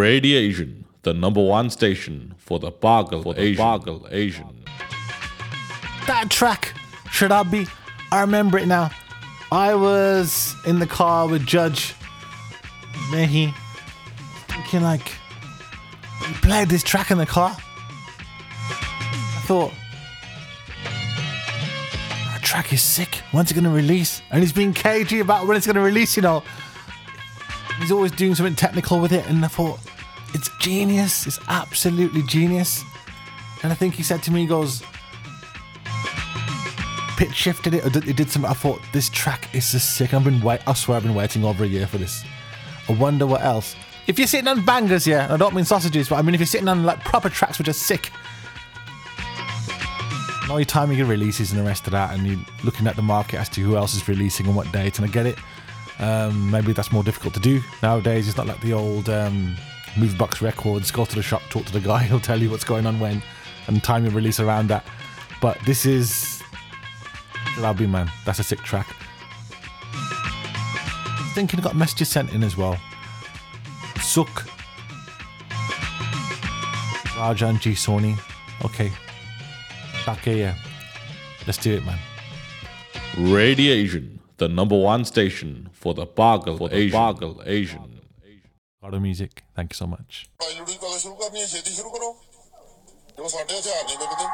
Radiation, the number one station for the Pagal Asian. That track, Sharabi, I remember it now. I was in the car with Judge Mehi, thinking like, he played this track in the car. I thought, that track is sick. When's it going to release? And he's being cagey about when it's going to release, you know. He's always doing something technical with it, and I thought, it's genius. It's absolutely genius. And I think he said to me, he goes, pitch shifted it, or it did something. I thought, this track is just sick. I swear I've been waiting over a year for this. I wonder what else. If you're sitting on bangers, yeah, and I don't mean sausages, but I mean if you're sitting on like proper tracks which are sick, and all your timing your releases and the rest of that, and you're looking at the market as to who else is releasing and what date, and I get it. Maybe that's more difficult to do nowadays. It's not like the old Movebox Records, go to the shop, talk to the guy, he'll tell you what's going on when, and time your release around that. But this is Jalabi, man, that's a sick track. I think he got messages sent in as well. Suk Rajan G Sony. Okay. Yeah. Let's do it, man. Radiation, the number one station for the Pagal Asian. God of music. Thank you so much.